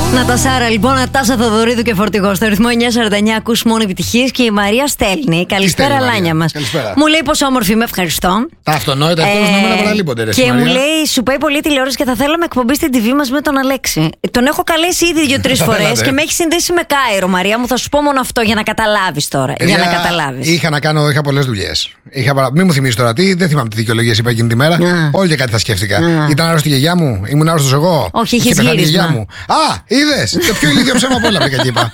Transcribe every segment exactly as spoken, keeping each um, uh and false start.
Νατασάρα, λοιπόν, Νατάσα Θοδωρίδου και Φορτηγό. Στο ρυθμό εννιά σαράντα εννιά ακούς μόνο επιτυχίες και η Μαρία στέλνει. Καλησπέρα, Λάνια μας. Μου λέει πόσο όμορφη είμαι, ευχαριστώ. Τα αυτονόητα, αυτό δεν με παραλείπονται. Και μου λέει, σου πάει πολύ τηλεόραση και θα θέλαμε εκπομπή στην τι βι μας με τον Αλέξη. Τον έχω καλέσει ήδη δύο-τρεις φορές και με έχει συνδέσει με Κάιρο, Μαρία μου. Θα σου πω μόνο αυτό για να καταλάβεις τώρα. Για να καταλάβεις. Είχα να κάνω, είχα πολλές δουλειές. Είχα... Μην μου θυμίσεις τώρα τι, δεν θυμάμαι τι δικαιολογίες είπα εκείνη τη μέρα. Όλοι και κάτι θα σκέφτηκα. Ήταν άρρωστη η γιαγιά μου, ήμουν άρρωστος εγώ. Όχι, είχες γύρισμα. Α, είδες! Το πιο ηλίθιο ψέμα από όλα βρήκα και είπα.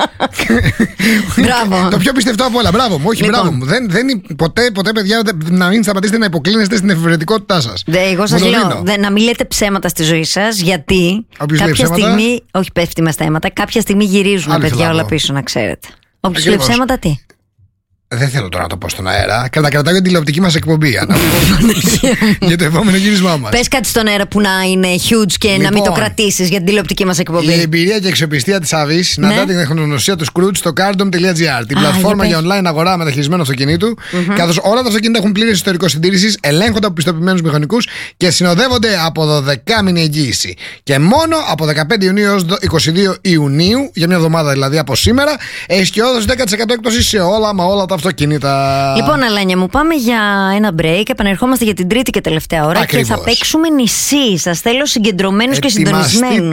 Μπράβο. Το πιο πιστευτό από όλα. Μπράβο μου, όχι, λοιπόν. μπράβο μου. Δεν, δεν, ποτέ, ποτέ, παιδιά, να μην σταματήσετε να υποκλίνεστε στην εφηβετικότητά σας. Εγώ σας λέω, δε, να μην λέτε ψέματα στη ζωή σας, γιατί Όποιος κάποια στιγμή. Όχι, πέφτει με στα αίματα. Κάποια στιγμή γυρίζουν, παιδιά, φυλάβω. όλα πίσω, να ξέρετε. Όποιος λέει ψέματα, τι. Δεν θέλω τώρα να το πω στον αέρα. Κατά κρατάω για την τηλεοπτική μας εκπομπή. Για το επόμενο γύρισμά μας. Πες κάτι στον αέρα που να είναι huge και λοιπόν, να μην το κρατήσεις για την τηλεοπτική μας εκπομπή. Η εμπειρία και αξιοπιστία της Αβής συναντά την τεχνογνωσία του Scrooge στο cardom τελεία gr, την πλατφόρμα για online αγορά μεταχειρισμένου αυτοκινήτου. Mm-hmm. Καθώς όλα τα αυτοκίνητα έχουν πλήρες ιστορικό συντήρησης, ελέγχονται από πιστοποιημένους μηχανικούς και συνοδεύονται από δωδεκάμηνη εγγύηση. Και μόνο από δεκαπέντε Ιουνίου έως είκοσι δύο Ιουνίου, για μια εβδομάδα δηλαδή από σήμερα, έχει και όδος δέκα τοις εκατό έκπτωση σε όλα μα όλα τα αυτοκίνητα. Λοιπόν, Αλάνια μου, πάμε για ένα break. Επανερχόμαστε για την τρίτη και τελευταία ώρα. Ακριβώς. Και θα παίξουμε νησί. Σας θέλω συγκεντρωμένους και συντονισμένους.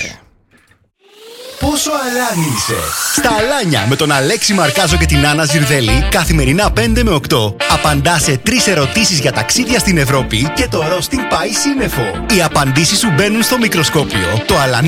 Πόσο αλάνι είσαι? Στα Αλάνια με τον Αλέξη Μαρκάζο και την Άννα Ζιρδέλη καθημερινά πέντε με οκτώ απαντά σε τρεις ερωτήσεις για ταξίδια στην Ευρώπη και το ρόστινγκ πάει σύννεφο. Οι απαντήσεις σου μπαίνουν στο μικροσκόπιο. Το αλάνι